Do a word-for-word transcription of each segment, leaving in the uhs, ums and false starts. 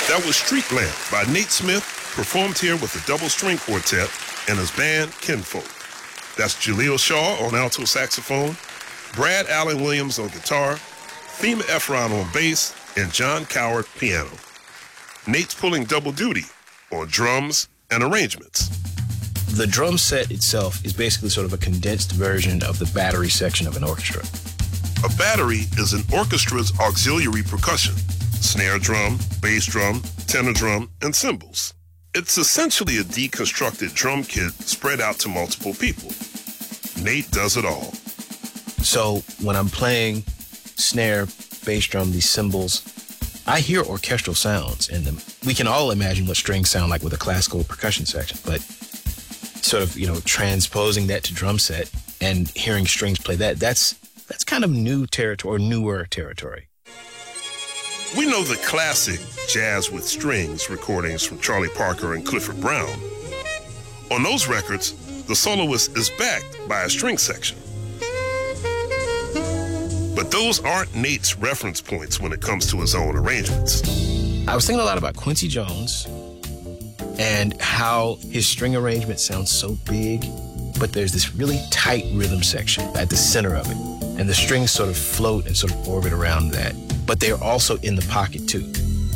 That was Street Lamp by Nate Smith, performed here with the Double String Quartet and his band, Kinfolk. That's Jaleel Shaw on alto saxophone, Brad Allen Williams on guitar, Fema Efron on bass, and John Coward piano. Nate's pulling double duty on drums and arrangements. The drum set itself is basically sort of a condensed version of the battery section of an orchestra. A battery is an orchestra's auxiliary percussion: snare drum, bass drum, tenor drum, and cymbals. It's essentially a deconstructed drum kit spread out to multiple people. Nate does it all. So when I'm playing snare, bass drum, these cymbals, I hear orchestral sounds in them. We can all imagine what strings sound like with a classical percussion section, but sort of, you know, transposing that to drum set and hearing strings play that, that's that's kind of new territory, or newer territory. We know the classic Jazz with Strings recordings from Charlie Parker and Clifford Brown. On those records, the soloist is backed by a string section. But those aren't Nate's reference points when it comes to his own arrangements. I was thinking a lot about Quincy Jones and how his string arrangement sounds so big, but there's this really tight rhythm section at the center of it. And the strings sort of float and sort of orbit around that. But they're also in the pocket, too.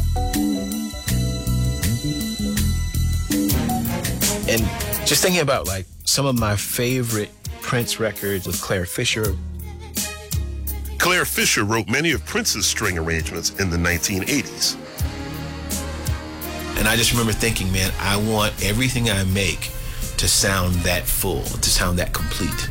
And just thinking about, like, some of my favorite Prince records with Claire Fisher. Claire Fisher wrote many of Prince's string arrangements in the nineteen eighties. And I just remember thinking, man, I want everything I make to sound that full, to sound that complete.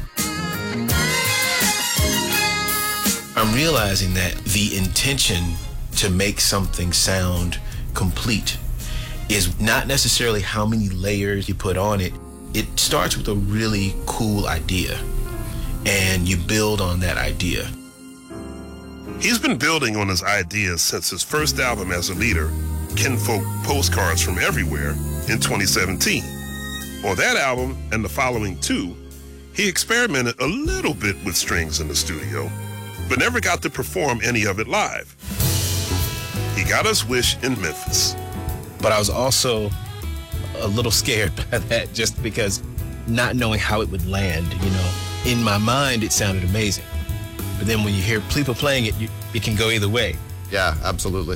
I'm realizing that the intention to make something sound complete is not necessarily how many layers you put on it. It starts with a really cool idea, and you build on that idea. He's been building on his ideas since his first album as a leader, Kinfolk Postcards from Everywhere, in twenty seventeen. On that album and the following two, he experimented a little bit with strings in the studio, but never got to perform any of it live. He got his wish in Memphis. But I was also a little scared by that, just because not knowing how it would land, you know. In my mind, it sounded amazing. But then when you hear people playing it, you, it can go either way. Yeah, absolutely.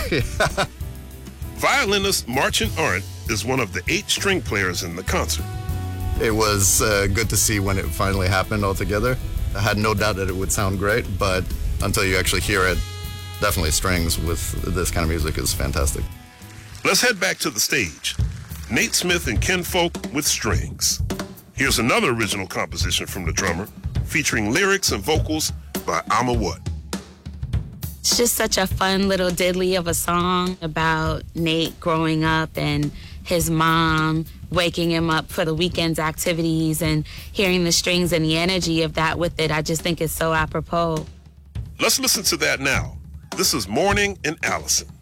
Violinist Marchant Arndt is one of the eight string players in the concert. It was uh, good to see when it finally happened all together. I had no doubt that it would sound great, but until you actually hear it, definitely strings with this kind of music is fantastic. Let's head back to the stage. Nate Smith and Kinfolk with Strings. Here's another original composition from the drummer, featuring lyrics and vocals by Amma What. It's just such a fun little diddly of a song about Nate growing up and his mom waking him up for the weekend's activities, and hearing the strings and the energy of that with it. I just think it's so apropos. Let's listen to that now. This is Morning in Allison.